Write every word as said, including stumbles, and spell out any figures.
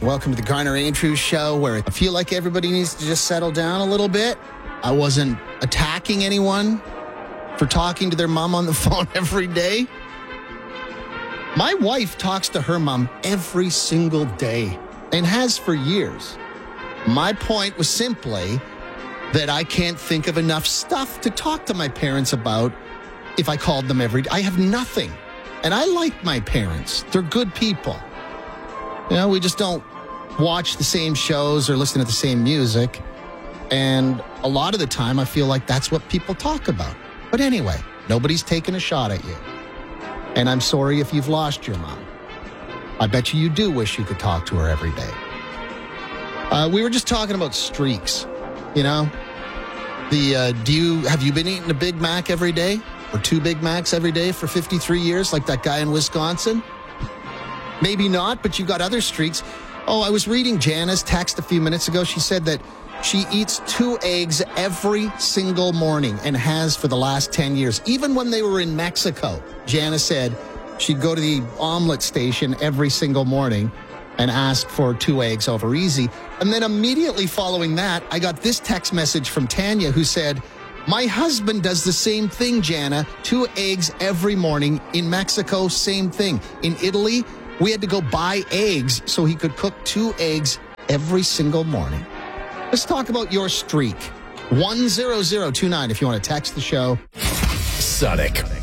Welcome to the Garner Andrews Show, where I feel like everybody needs to just settle down a little bit. I wasn't attacking anyone for talking to their mom on the phone every day. My wife talks to her mom every single day and has for years. My point was simply that I can't think of enough stuff to talk to my parents about if I called them every day. I have nothing. And I like my parents. They're good people. You know, we just don't watch the same shows or listen to the same music. And a lot of the time, I feel like that's what people talk about. But anyway, nobody's taking a shot at you. And I'm sorry if you've lost your mom. I bet you you do wish you could talk to her every day. Uh, we were just talking about streaks, you know? The uh, do you have you been eating a Big Mac every day? Or two Big Macs every day for fifty-three years, like that guy in Wisconsin? Maybe not, but you got other streaks. Oh, I was reading Jana's text a few minutes ago. She said that she eats two eggs every single morning and has for the last ten years. Even when they were in Mexico, Jana said she'd go to the omelet station every single morning and ask for two eggs over easy. And then immediately following that, I got this text message from Tanya who said, my husband does the same thing, Jana. Two eggs every morning. In Mexico, same thing. In Italy, we had to go buy eggs so he could cook two eggs every single morning. Let's talk about your streak. one zero zero two nine if you want to text the show. Sonic